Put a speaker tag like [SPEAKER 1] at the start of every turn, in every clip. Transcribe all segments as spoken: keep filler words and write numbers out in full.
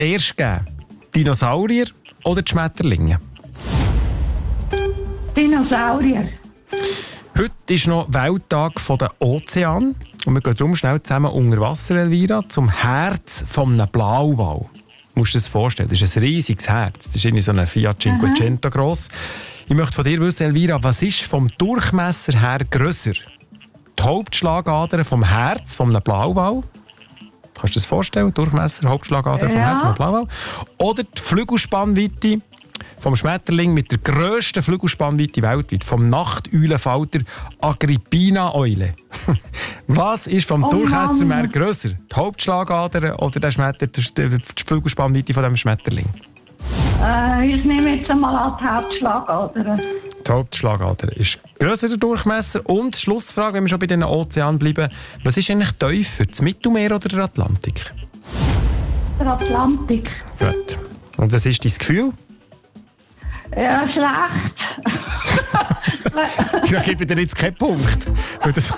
[SPEAKER 1] zuerst gegeben? Dinosaurier oder die Schmetterlinge?
[SPEAKER 2] Dinosaurier.
[SPEAKER 1] Heute ist noch Welttag der Ozean. Und wir gehen darum schnell zusammen unter Wasser, Elvira, zum Herz eines Blauwal. Du musst dir das vorstellen, das ist ein riesiges Herz. Das ist irgendwie so ein Fiat Cinquecento gross. Ich möchte von dir wissen, Elvira, was ist vom Durchmesser her grösser? Die Hauptschlagader vom Herz eines Blauwal? Kannst du dir das vorstellen? Durchmesser, Hauptschlagader vom
[SPEAKER 2] Ja.
[SPEAKER 1] Herz eines Blauwal? Oder die Flügelspannweite vom Schmetterling mit der grössten Flügelspannweite weltweit, vom Nachteulenfalter Agrippina-Eule. Was ist vom
[SPEAKER 2] Oh
[SPEAKER 1] Durchmesser
[SPEAKER 2] Mann.
[SPEAKER 1] her grösser? Die Hauptschlagader oder der Schmetter, die Flügelspannweite von dem Schmetterling?
[SPEAKER 2] Äh, ich nehme jetzt einmal an die Hauptschlagader.
[SPEAKER 1] Die Hauptschlagader ist grösser der Durchmesser. Und Schlussfrage, wenn wir schon bei den Ozeanen bleiben, was ist eigentlich tiefer, das Mittelmeer oder der Atlantik?
[SPEAKER 2] Der Atlantik.
[SPEAKER 1] Gut. Und was ist dein Gefühl?
[SPEAKER 2] Ja, schlecht.
[SPEAKER 1] Da gebe ich dir jetzt keinen Punkt. Weil das,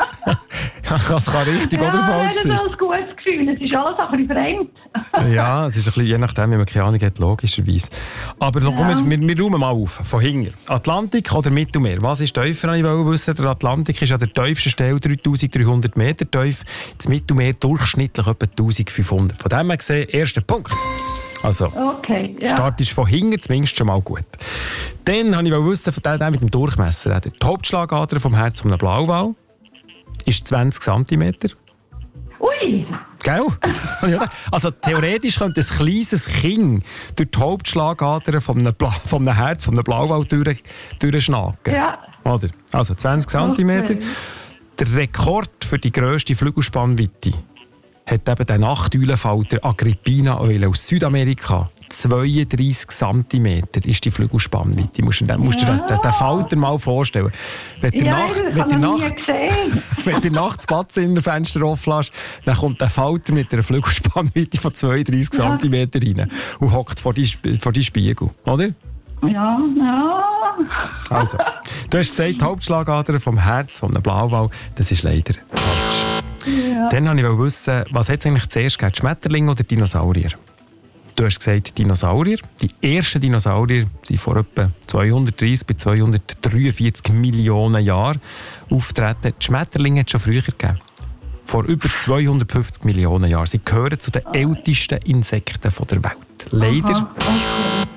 [SPEAKER 1] das kann richtig oder
[SPEAKER 2] Ja,
[SPEAKER 1] falsch
[SPEAKER 2] ich
[SPEAKER 1] sein.
[SPEAKER 2] habe ein gutes Gefühl. Es ist alles ein bisschen fremd.
[SPEAKER 1] Ja, es ist ein bisschen, je nachdem, wie man keine Ahnung hat, logischerweise. Aber noch,
[SPEAKER 2] Ja.
[SPEAKER 1] wir, wir, wir räumen mal auf, von hinten. Atlantik oder Mittelmeer? Was ist tiefer? Ich wollte wissen, der Atlantik ist an der tiefsten Stelle dreitausenddreihundert Meter tief, das Mittelmeer durchschnittlich etwa eintausendfünfhundert. Von dem her gesehen, erster Punkt. Also,
[SPEAKER 2] Okay, ja.
[SPEAKER 1] Start ist von hinten zumindest schon mal gut. Dann wollte ich wissen, von dem mit dem Durchmesser. Die Hauptschlagader vom Herz eines Blauwal ist zwanzig Zentimeter.
[SPEAKER 2] Ui!
[SPEAKER 1] Gell? Das habe ich auch gedacht. Also theoretisch könnte ein kleines Kind durch die Hauptschlagader von einem, Bla- von einem Herz, von einem Blauwal durch, durchschnacken.
[SPEAKER 2] Ja.
[SPEAKER 1] Oder? Also zwanzig Zentimeter.
[SPEAKER 2] Okay.
[SPEAKER 1] Der Rekord für die grösste Flügelspannweite hat eben der Nachteulenfalter Agrippina-Eule aus Südamerika. zweiunddreissig Zentimeter ist die Flügelspannweite. Musst du dir musst du dir den, den Falter mal vorstellen. Wenn du
[SPEAKER 2] Ja,
[SPEAKER 1] Nacht,
[SPEAKER 2] das
[SPEAKER 1] wenn
[SPEAKER 2] habe
[SPEAKER 1] du
[SPEAKER 2] ich noch nie
[SPEAKER 1] Nacht,
[SPEAKER 2] gesehen.
[SPEAKER 1] wenn du nachts das Badezimmerfenster offen lässt, dann kommt der Falter mit einer Flügelspannweite von zweiunddreissig
[SPEAKER 2] Ja.
[SPEAKER 1] Zentimeter rein und hockt vor die, Sp- vor die Spiegel, oder?
[SPEAKER 2] Ja, ja.
[SPEAKER 1] Also, du hast gesagt, die Hauptschlagader vom Herz von einem Blauwal, das ist leider falsch.
[SPEAKER 2] Ja.
[SPEAKER 1] Dann wollte ich wissen, was hat es eigentlich zuerst gegeben, Schmetterlinge oder Dinosaurier? Du hast gesagt Dinosaurier. Die ersten Dinosaurier sind vor etwa zweihundertdreissig bis zweihundertdreiundvierzig Millionen Jahren auftreten. Die Schmetterlinge hat es schon früher gegeben. Vor über zweihundertfünfzig Millionen Jahren. Sie gehören zu den ältesten Insekten der Welt. Leider.
[SPEAKER 2] Aha, okay.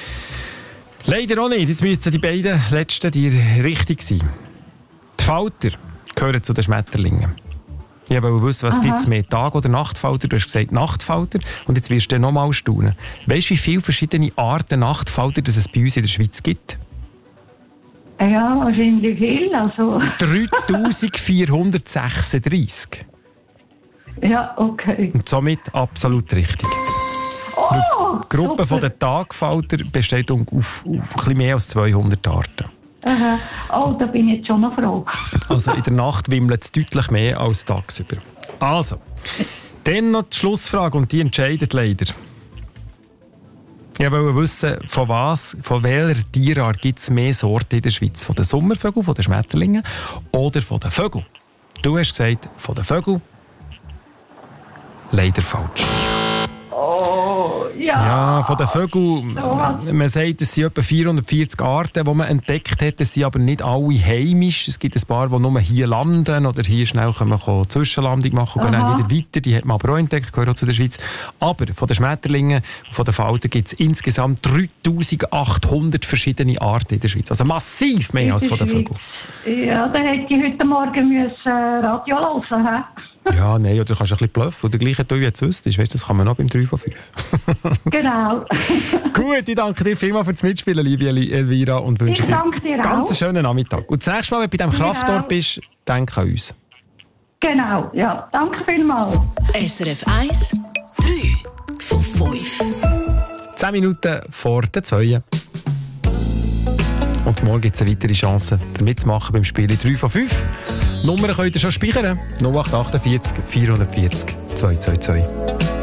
[SPEAKER 1] Leider auch nicht. Jetzt müssten die beiden letzten dir richtig sein. Die Falter gehören zu den Schmetterlingen. Ich wollte wissen, was gibt es mehr, Tag- oder Nachtfalter? Du hast gesagt Nachtfalter. Und jetzt wirst du noch mal staunen. Weißt du, wie viele verschiedene Arten Nachtfalter dass es bei uns in der Schweiz gibt?
[SPEAKER 2] Ja, wahrscheinlich viel. Also,
[SPEAKER 1] dreitausendvierhundertsechsunddreissig.
[SPEAKER 2] ja, okay.
[SPEAKER 1] Und somit absolut richtig.
[SPEAKER 2] Oh!
[SPEAKER 1] Die Gruppe
[SPEAKER 2] super.
[SPEAKER 1] der Tagfalter besteht auf, auf ein bisschen mehr als zweihundert Arten.
[SPEAKER 2] Aha. Oh, da bin ich jetzt schon noch froh.
[SPEAKER 1] Also in der Nacht wimmelt es deutlich mehr als tagsüber. Also, dann noch die Schlussfrage und die entscheidet leider. Ich wollte wissen, von was, von welcher Tierart gibt es mehr Sorten in der Schweiz? Von den Sommervögeln, von den Schmetterlingen oder von den Vögeln? Du hast gesagt, von den Vögeln. Leider falsch.
[SPEAKER 2] Oh, ja.
[SPEAKER 1] Ja, von den Vögeln,
[SPEAKER 2] So.
[SPEAKER 1] man sagt, es sind etwa vierhundertvierzig Arten, die man entdeckt hat. Es sind aber nicht alle heimisch. Es gibt ein paar, die nur hier landen oder hier schnell können wir Zwischenlandung machen und gehen
[SPEAKER 2] Aha.
[SPEAKER 1] dann wieder weiter. Die hat man aber auch entdeckt, gehören auch zu der Schweiz. Aber von den Schmetterlingen, von den Faltern gibt es insgesamt dreitausendachthundert verschiedene Arten in der Schweiz. Also massiv mehr als von den Vögeln.
[SPEAKER 2] Ja, da hätte ich heute Morgen müssen, äh, Radio hören, hä?
[SPEAKER 1] Ja, nein, oder du kannst ein bisschen bluffen. Oder gleich, du jetzt wüsstest. Weißt du, das kann man noch beim drei von fünf.
[SPEAKER 2] Genau.
[SPEAKER 1] Gut, ich danke dir vielmals fürs Mitspielen, liebe El- Elvira, und wünsche
[SPEAKER 2] Ich
[SPEAKER 1] dir
[SPEAKER 2] danke dir
[SPEAKER 1] ganz
[SPEAKER 2] auch.
[SPEAKER 1] einen schönen Nachmittag. Und das nächste Mal, wenn du bei diesem
[SPEAKER 2] Dir
[SPEAKER 1] Kraftort
[SPEAKER 2] auch.
[SPEAKER 1] bist, denk an uns.
[SPEAKER 2] Genau, ja. Danke vielmals.
[SPEAKER 3] S R F eins, drei von fünf.
[SPEAKER 1] Zehn Minuten vor der zwei. Und morgen gibt es eine weitere Chance, für mitzumachen beim Spiel drei von fünf. Nummern könnt ihr schon speichern. null acht acht vier vierhundertvierzig zweihundertzweiundzwanzig.